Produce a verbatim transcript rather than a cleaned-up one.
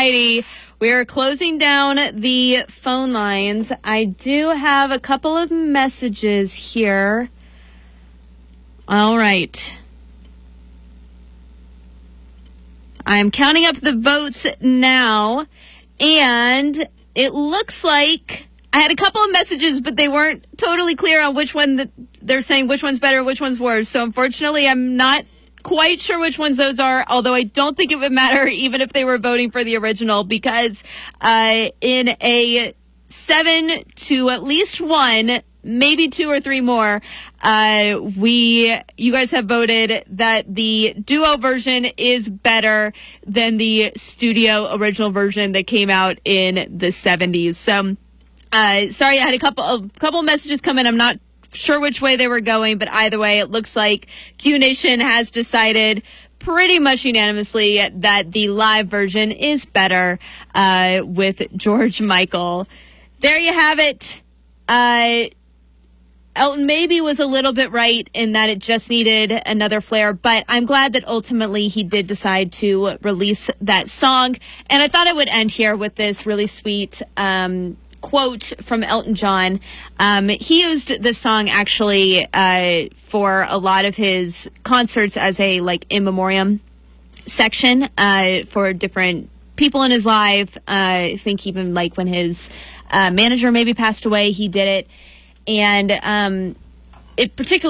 righty. We're closing down the phone lines. I do have a couple of messages here. All right. I'm counting up the votes now, and it looks like I had a couple of messages, but they weren't totally clear on which one that they're saying which one's better, which one's worse. So unfortunately, I'm not quite sure which ones those are, although I don't think it would matter even if they were voting for the original, because uh, in a seven to at least one, maybe two or three more, uh, we, you guys have voted that the duo version is better than the studio original version that came out in the seventies. So, uh, sorry, I had a couple of couple messages come in. I'm not sure which way they were going, but either way, it looks like Q Nation has decided pretty much unanimously that the live version is better uh, with George Michael. There you have it. Uh, Elton maybe was a little bit right in that it just needed another flair, but I'm glad that ultimately he did decide to release that song. And I thought I would end here with this really sweet um quote from Elton John. Um, he used this song actually uh, for a lot of his concerts as a like in memoriam section uh, for different people in his life. Uh, I think even like when his uh, manager maybe passed away, he did it. And um, it particularly